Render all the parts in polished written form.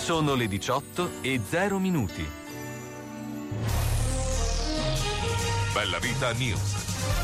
Sono le 18:00. Bella Vita News.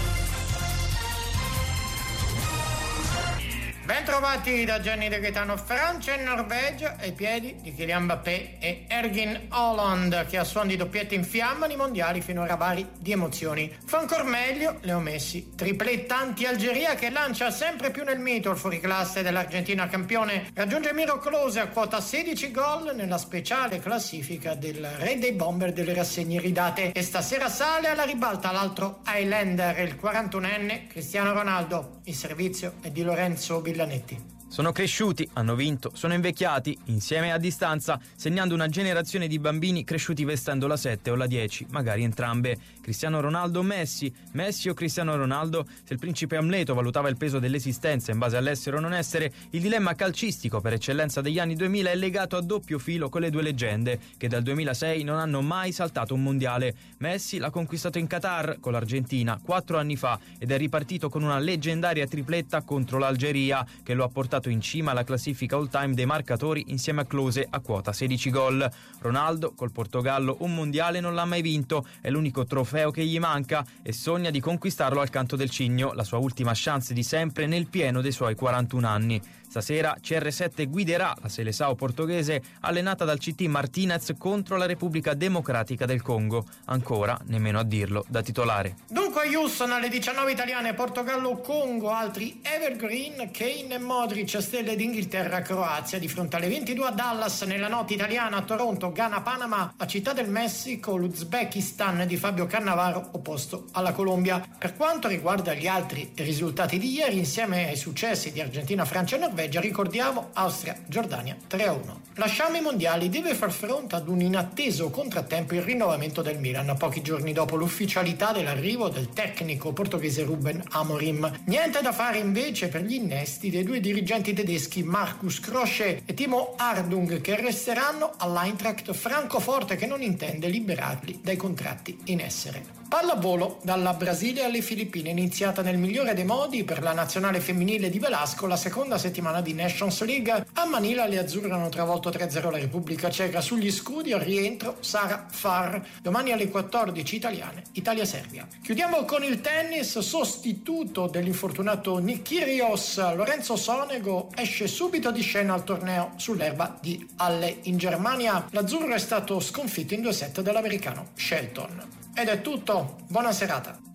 Bentrovati da Gianni De Gaetano. Francia e Norvegia ai piedi di Kylian Mbappé e Erling Haaland, che a suon di doppiette infiammano i mondiali finora vari di emozioni. Fa ancor meglio Leo Messi, tripletta anti-Algeria che lancia sempre più nel mito il fuoriclasse dell'Argentina campione. Raggiunge miracolosa a quota 16 gol nella speciale classifica del re dei bomber delle rassegne ridate, e stasera sale alla ribalta l'altro Highlander, il 41enne Cristiano Ronaldo. Il servizio è di Lorenzo Villanetti. Sono cresciuti, hanno vinto, sono invecchiati, insieme a distanza, segnando una generazione di bambini cresciuti vestendo la 7 o la 10, magari entrambe. Cristiano Ronaldo o Messi? Messi o Cristiano Ronaldo? Se il principe Amleto valutava il peso dell'esistenza in base all'essere o non essere, il dilemma calcistico per eccellenza degli anni 2000 è legato a doppio filo con le due leggende, che dal 2006 non hanno mai saltato un mondiale. Messi l'ha conquistato in Qatar con l'Argentina 4 anni fa ed è ripartito con una leggendaria tripletta contro l'Algeria, che lo ha portato in cima alla classifica all time dei marcatori insieme a Klose a quota 16 gol. Ronaldo col Portogallo un mondiale non l'ha mai vinto, è l'unico trofeo che gli manca e sogna di conquistarlo al canto del cigno, la sua ultima chance di sempre nel pieno dei suoi 41 anni. Stasera CR7 guiderà la Seleção portoghese allenata dal CT Martinez contro la Repubblica Democratica del Congo, ancora nemmeno a dirlo da titolare. Dunque a Houston alle 19 italiane, Portogallo-Congo, altri evergreen, Kane e Modric, stelle d'Inghilterra-Croazia, di fronte alle 22 a Dallas, nella notte italiana a Toronto, Ghana-Panama, a Città del Messico, l'Uzbekistan di Fabio Cannavaro opposto alla Colombia. Per quanto riguarda gli altri risultati di ieri, insieme ai successi di Argentina, Francia e Norvegia, ricordiamo Austria-Giordania 3-1. Lasciamo i mondiali, deve far fronte ad un inatteso contrattempo il rinnovamento del Milan, pochi giorni dopo l'ufficialità dell'arrivo del tecnico portoghese Ruben Amorim. Niente da fare invece per gli innesti dei due dirigenti tedeschi Markus Krösche e Timo Ardung, che resteranno all'Eintracht Francoforte, che non intende liberarli dai contratti in essere. Pallavolo, dalla Brasile alle Filippine, iniziata nel migliore dei modi per la nazionale femminile di Velasco la seconda settimana di Nations League. A Manila le azzurre hanno travolto 3-0 la Repubblica Ceca. Sugli scudi al rientro Sara Farr. Domani alle 14 italiane, Italia-Serbia. Chiudiamo con il tennis. Sostituto dell'infortunato Nick Kyrgios, Lorenzo Sonego esce subito di scena al torneo sull'erba di Halle in Germania. L'azzurro è stato sconfitto in 2 set dall'americano Shelton. Ed è tutto, buona serata.